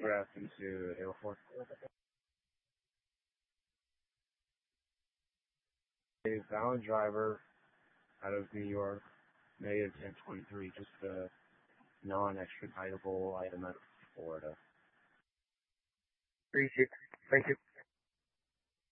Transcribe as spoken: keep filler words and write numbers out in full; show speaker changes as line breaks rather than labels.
Draft into eight oh four. A valid driver out of New York, negative ten twenty-three, just a non-extraditable item out of Florida.
Appreciate it. Thank you.